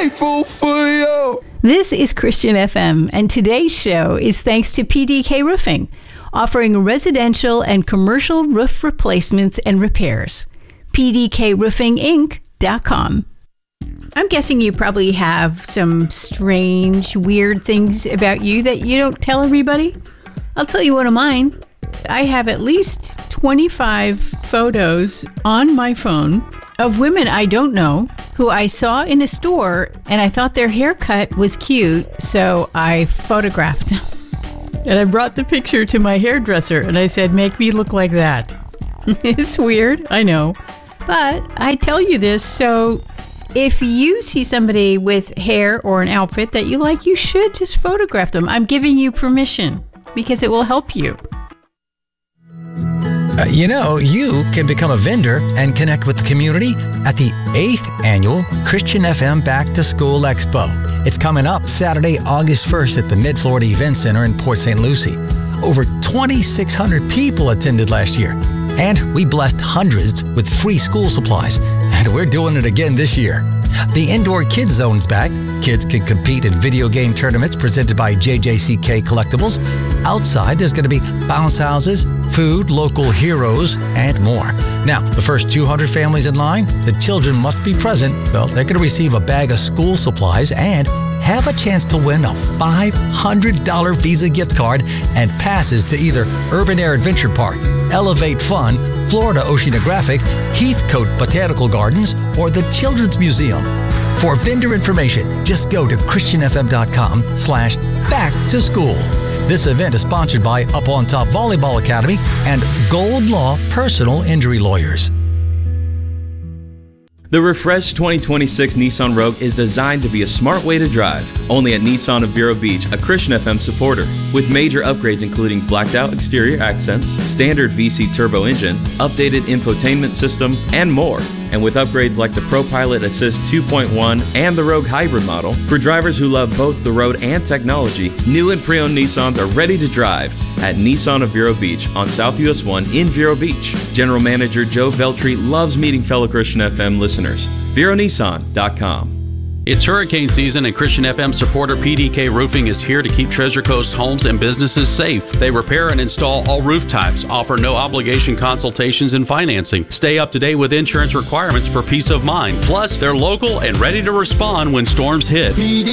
grateful for you. This is Christian FM, and today's show is thanks to PDK Roofing, offering residential and commercial roof replacements and repairs. PDKRoofingInc.com. I'm guessing you probably have some strange, weird things about you that you don't tell everybody. I'll tell you one of mine. I have at least 25 photos on my phone of women I don't know who I saw in a store, and I thought their haircut was cute, so I photographed them. And I brought the picture to my hairdresser, and I said, make me look like that. It's weird, I know. But I tell you this, so if you see somebody with hair or an outfit that you like, you should just photograph them. I'm giving you permission because it will help you. You can become a vendor and connect with the community at the 8th Annual Christian FM Back to School Expo. It's coming up Saturday, August 1st at the Mid-Florida Event Center in Port St. Lucie. Over 2,600 people attended last year, and we blessed hundreds with free school supplies, and we're doing it again this year. The Indoor Kids Zone's back. Kids can compete in video game tournaments presented by JJCK Collectibles. Outside, there's going to be bounce houses, food, local heroes, and more. Now, the first 200 families in line, the children must be present. Well, they're going to receive a bag of school supplies and have a chance to win a $500 Visa gift card and passes to either Urban Air Adventure Park, Elevate Fun, Florida Oceanographic, Heathcote Botanical Gardens, or the Children's Museum. For vendor information, just go to christianfm.com/back-to-school. This event is sponsored by Up on Top Volleyball Academy and Gold Law Personal Injury Lawyers. The refreshed 2026 Nissan Rogue is designed to be a smart way to drive. Only at Nissan of Vero Beach, a Christian FM supporter. With major upgrades including blacked out exterior accents, standard VC turbo engine, updated infotainment system, and more. And with upgrades like the ProPilot Assist 2.1 and the Rogue Hybrid model, for drivers who love both the road and technology, new and pre-owned Nissans are ready to drive at Nissan of Vero Beach on South US 1 in Vero Beach. General Manager Joe Veltri loves meeting fellow Christian FM listeners. VeroNissan.com. It's hurricane season, and Christian FM supporter PDK Roofing is here to keep Treasure Coast homes and businesses safe. They repair and install all roof types, offer no obligation consultations and financing. Stay up to date with insurance requirements for peace of mind. Plus, they're local and ready to respond when storms hit.